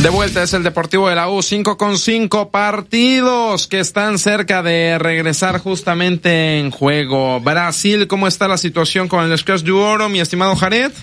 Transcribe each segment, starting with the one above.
De vuelta es el Deportivo de la U, 5-5 partidos que están cerca de regresar justamente en juego. Brasil, ¿cómo está la situación con el Scratch de Oro, mi estimado Jared?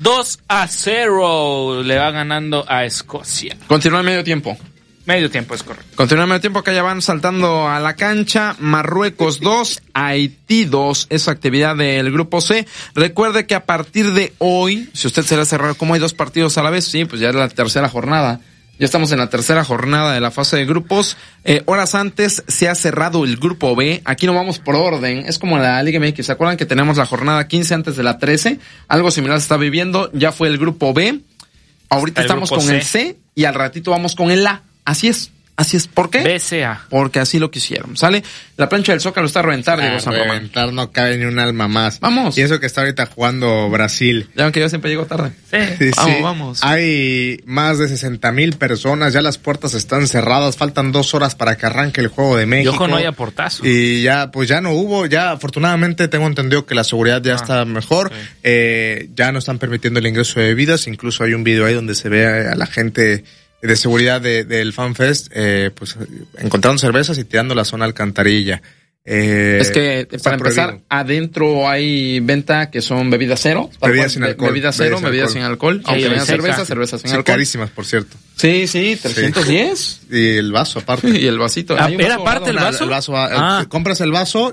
2-0 le va ganando a Escocia. Continúa el medio tiempo. Medio tiempo, es correcto. Continúa el medio tiempo, que ya van saltando a la cancha. Marruecos 2, Haití 2, es actividad del grupo C. Recuerde que a partir de hoy, si usted se le hace raro, ¿cómo hay dos partidos a la vez? Sí, pues ya es la tercera jornada. Ya estamos en la tercera jornada de la fase de grupos. Horas antes se ha cerrado el grupo B. Aquí no vamos por orden. Es como la Liga MX. ¿Se acuerdan que tenemos la jornada 15 antes de la 13? Algo similar se está viviendo. Ya fue el grupo B. Ahorita estamos con el C y al ratito vamos con el A. Así es. ¿Por qué? BCA. Porque así lo quisieron, ¿sale? La plancha del Zócalo está a reventar, Diego San Román. Reventar, no cabe ni un alma más. Vamos. Y eso que está ahorita jugando Brasil. Ya ven que yo siempre llego tarde. Sí. Vamos. Hay más de 60,000 personas, ya las puertas están cerradas, faltan 2 horas para que arranque el Juego de México. Y ojo, no hay portazo. Y ya, pues ya no hubo, ya afortunadamente tengo entendido que la seguridad ya está mejor. Sí. Ya no están permitiendo el ingreso de bebidas, incluso hay un video ahí donde se ve a la gente de seguridad del FanFest, pues encontrando cervezas y tirando la zona alcantarilla. Es que para empezar, adentro hay venta que son bebidas cero. Bebidas sin alcohol. Bebidas cero, bebidas sin alcohol. Aunque vean cervezas sin alcohol. Carísimas, por cierto. Sí, 310. Sí. Y el vaso aparte. Y el vasito. ¿Era aparte el vaso? El vaso compras el vaso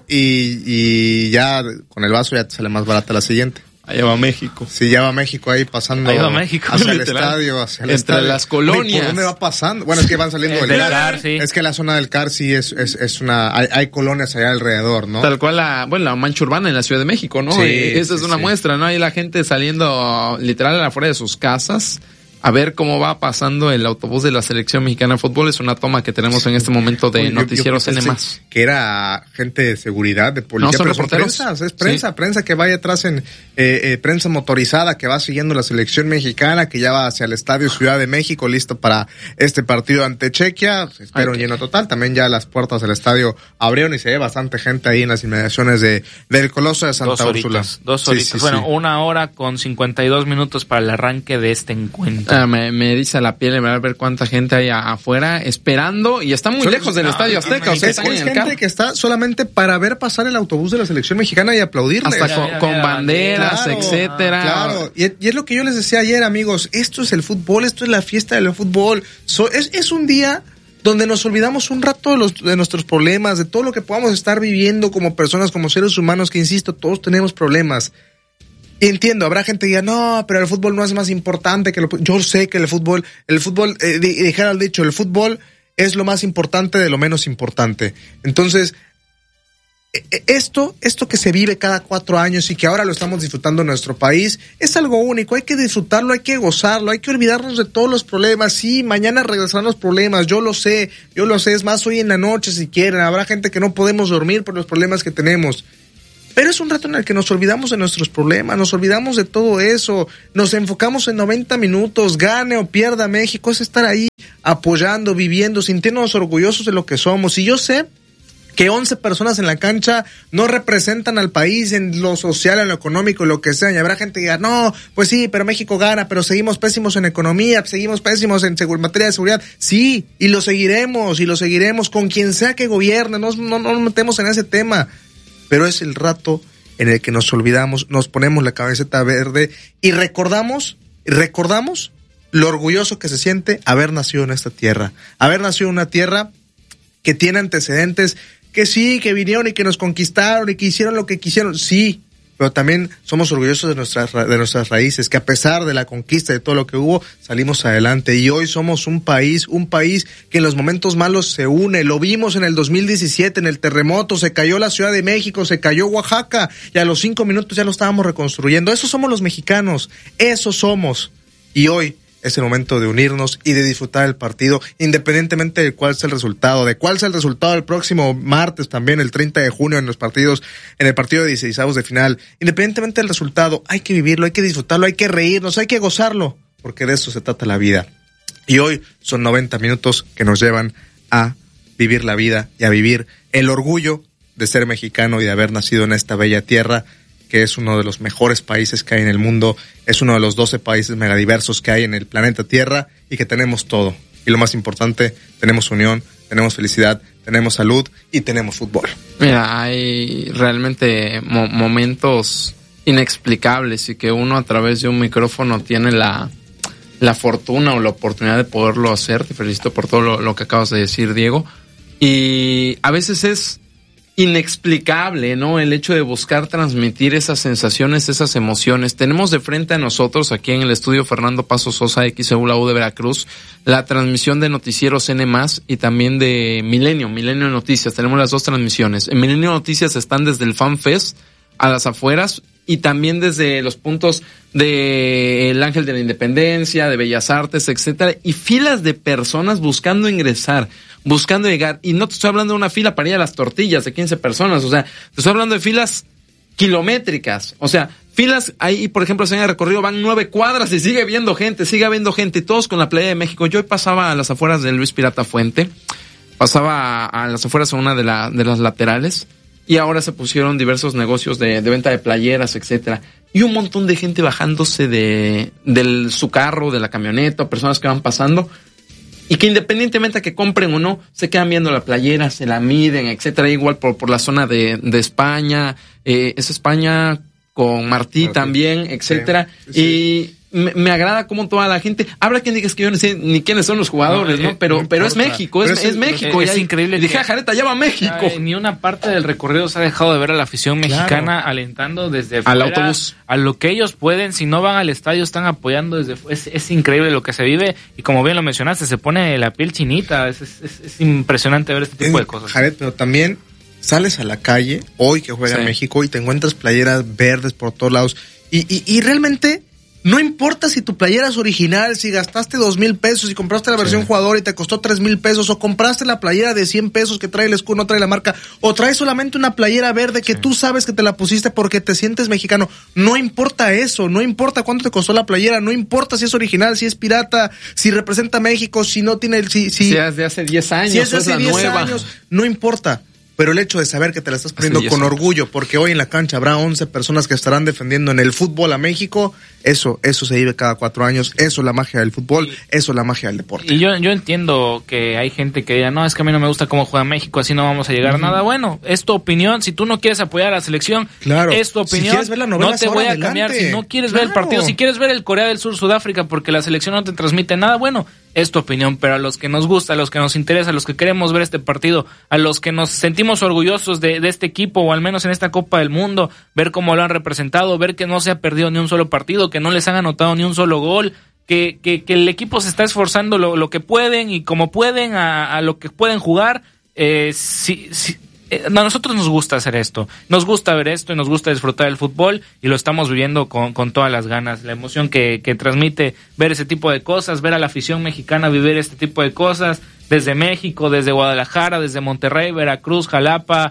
y ya con el vaso ya te sale más barata la siguiente. Ahí va México. Sí, ya va México ahí pasando. Ahí va México. Hacia el estadio, Entre las colonias. ¿Por dónde va pasando? Bueno, es que van saliendo del CAR. Sí. Es que la zona del CAR sí es una, hay colonias allá alrededor, ¿no? Tal cual la mancha urbana en la Ciudad de México, ¿no? Sí, esa es una muestra, ¿no? Ahí la gente saliendo literal afuera de sus casas a ver cómo va pasando el autobús de la selección mexicana de fútbol. Es una toma que tenemos en este momento de Noticiero CN+. Que era gente de seguridad, de policía, pero son prensas, es prensa que vaya atrás en prensa motorizada que va siguiendo la selección mexicana, que ya va hacia el Estadio Ciudad de México, listo para este partido ante Chequia. Espero un lleno total. También ya las puertas del estadio abrieron y se ve bastante gente ahí en las inmediaciones del Coloso de Santa Úrsula. 2 horitas. Bueno, 1 hora con 52 minutos para el arranque de este encuentro. Me dice la piel, me va a ver cuánta gente hay afuera esperando y está muy lejos del Estadio Azteca. O sea, es gente que está solamente para ver pasar el autobús de la selección mexicana y aplaudirle. Hasta con banderas, etcétera. Claro, y es lo que yo les decía ayer, amigos. Esto es el fútbol, esto es la fiesta del fútbol. Es un día donde nos olvidamos un rato de nuestros problemas, de todo lo que podamos estar viviendo como personas, como seres humanos, que insisto, todos tenemos problemas. Y entiendo, habrá gente que diga, no, pero el fútbol no es más importante que yo sé que el fútbol, dijera el dicho, el fútbol es lo más importante de lo menos importante. Entonces, esto que se vive cada 4 años y que ahora lo estamos disfrutando en nuestro país, es algo único, hay que disfrutarlo, hay que gozarlo, hay que olvidarnos de todos los problemas. Sí, mañana regresarán los problemas, yo lo sé, es más, hoy en la noche si quieren, habrá gente que no podemos dormir por los problemas que tenemos. Pero es un rato en el que nos olvidamos de nuestros problemas, nos olvidamos de todo eso, nos enfocamos en 90 minutos, gane o pierda México, es estar ahí apoyando, viviendo, sintiéndonos orgullosos de lo que somos. Y yo sé que 11 personas en la cancha no representan al país en lo social, en lo económico, en lo que sea. Y habrá gente que diga, no, pues sí, pero México gana, pero seguimos pésimos en economía, seguimos pésimos en materia de seguridad. Sí, y lo seguiremos con quien sea que gobierne, no nos metemos en ese tema. Pero es el rato en el que nos olvidamos, nos ponemos la camiseta verde y recordamos lo orgulloso que se siente haber nacido en esta tierra. Haber nacido en una tierra que tiene antecedentes, que sí, que vinieron y que nos conquistaron y que hicieron lo que quisieron, sí. Pero también somos orgullosos de nuestras raíces, que a pesar de la conquista de todo lo que hubo, salimos adelante. Y hoy somos un país que en los momentos malos se une. Lo vimos en el 2017, en el terremoto, se cayó la Ciudad de México, se cayó Oaxaca, y a los 5 minutos ya lo estábamos reconstruyendo. Esos somos los mexicanos, esos somos. Y hoy es el momento de unirnos y de disfrutar el partido, independientemente de cuál sea el resultado, del próximo martes también, el 30 de junio, en el partido de 16avos de final. Independientemente del resultado, hay que vivirlo, hay que disfrutarlo, hay que reírnos, hay que gozarlo, porque de eso se trata la vida. Y hoy son 90 minutos que nos llevan a vivir la vida y a vivir el orgullo de ser mexicano y de haber nacido en esta bella tierra que es uno de los mejores países que hay en el mundo, es uno de los 12 países megadiversos que hay en el planeta Tierra y que tenemos todo. Y lo más importante, tenemos unión, tenemos felicidad, tenemos salud y tenemos fútbol. Mira, hay realmente momentos inexplicables y que uno a través de un micrófono tiene la fortuna o la oportunidad de poderlo hacer. Te felicito por todo lo que acabas de decir, Diego. Y a veces es inexplicable, ¿no? El hecho de buscar transmitir esas sensaciones, esas emociones. Tenemos de frente a nosotros, aquí en el estudio Fernando Paso Sosa, XEU, la U de Veracruz, la transmisión de Noticieros N+, y también de Milenio Noticias. Tenemos las dos transmisiones. En Milenio Noticias están desde el FanFest a las afueras y también desde los puntos de el Ángel de la Independencia, de Bellas Artes, etcétera, y filas de personas buscando ingresar, buscando llegar. Y no te estoy hablando de una fila para ir a las tortillas de 15 personas, o sea, te estoy hablando de filas kilométricas, o sea, filas ahí, por ejemplo, en el recorrido van 9 cuadras y sigue habiendo gente, y todos con la playa de México. Yo hoy pasaba a las afueras de Luis Pirata Fuente, pasaba a las afueras a una de las laterales, y ahora se pusieron diversos negocios de venta de playeras, etcétera. Y un montón de gente bajándose de su carro, de la camioneta, personas que van pasando, y que independientemente a que compren o no, se quedan viendo la playera, se la miden, etcétera. Igual por la zona de España, es España con Martí también, etcétera. Sí. Y me agrada cómo toda la gente, habrá quien diga que yo no sé ni quiénes son los jugadores, ¿no? Pero es México, es México. Es increíble. Dije, Jareta, ya va México. Ni una parte del recorrido se ha dejado de ver a la afición mexicana, claro, alentando desde al autobús. A lo que ellos pueden. Si no van al estadio, están apoyando desde es increíble lo que se vive. Y como bien lo mencionaste, se pone la piel chinita. Es impresionante ver este tipo de cosas. Jared, pero también sales a la calle, hoy que juega México, y te encuentras playeras verdes por todos lados. Y realmente no importa si tu playera es original, si gastaste 2,000 pesos y compraste la versión jugador y te costó 3,000 pesos, o compraste la playera de 100 pesos que trae el escudo, no trae la marca, o traes solamente una playera verde que tú sabes que te la pusiste porque te sientes mexicano. No importa eso, no importa cuánto te costó la playera, no importa si es original, si es pirata, si representa a México, si no tiene el... Si es de hace 10 años, si es de hace 10 años, no importa. Pero el hecho de saber que te la estás poniendo con orgullo, porque hoy en la cancha habrá 11 personas que estarán defendiendo en el fútbol a México, eso se vive cada 4 años, eso es la magia del fútbol, eso es la magia del deporte. Y yo entiendo que hay gente que diga, no, es que a mí no me gusta cómo juega México, así no vamos a llegar a nada. Bueno, es tu opinión, si tú no quieres apoyar a la selección, claro, es tu opinión, si quieres ver la novela, no te voy a cambiar. Si no quieres ver el partido, si quieres ver el Corea del Sur Sudáfrica porque la selección no te transmite nada, bueno, es tu opinión, pero a los que nos gusta, a los que nos interesa, a los que queremos ver este partido, a los que nos sentimos orgullosos de este equipo, o al menos en esta Copa del Mundo, ver cómo lo han representado, ver que no se ha perdido ni un solo partido, que no les han anotado ni un solo gol, que el equipo se está esforzando lo que pueden y como pueden, a lo que pueden jugar. A nosotros nos gusta hacer esto, nos gusta ver esto y nos gusta disfrutar del fútbol, y lo estamos viviendo con todas las ganas. La emoción que transmite ver ese tipo de cosas, ver a la afición mexicana vivir este tipo de cosas desde México, desde Guadalajara, desde Monterrey, Veracruz, Jalapa,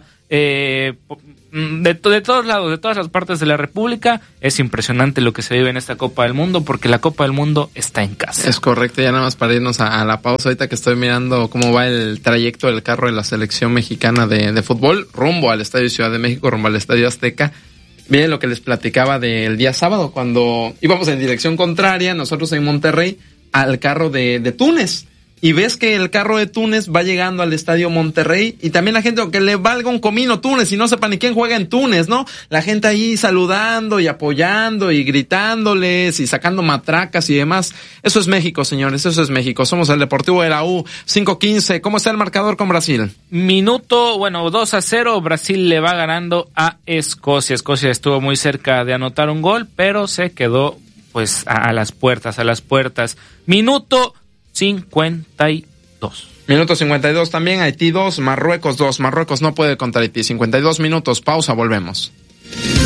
de todos lados, de todas las partes de la República. Es impresionante lo que se vive en esta Copa del Mundo, porque la Copa del Mundo está en casa. Es correcto, ya nada más para irnos a la pausa, ahorita que estoy mirando cómo va el trayecto del carro de la selección mexicana de fútbol, rumbo al Estadio Ciudad de México, rumbo al Estadio Azteca. Miren lo que les platicaba del día sábado, cuando íbamos en dirección contraria, nosotros en Monterrey, al carro de Túnez. Y ves que el carro de Túnez va llegando al Estadio Monterrey, y también la gente, aunque le valga un comino Túnez y no sepa ni quién juega en Túnez, ¿no? La gente ahí saludando y apoyando y gritándoles y sacando matracas y demás. Eso es México, señores, eso es México. Somos el Deportivo de la U, 5-15. ¿Cómo está el marcador con Brasil? 2-0, Brasil le va ganando a Escocia. Escocia estuvo muy cerca de anotar un gol, pero se quedó pues a las puertas. Minuto 52. Minuto 52 también, Haití 2, Marruecos 2. Marruecos no puede contra Haití. 52 minutos, pausa, volvemos.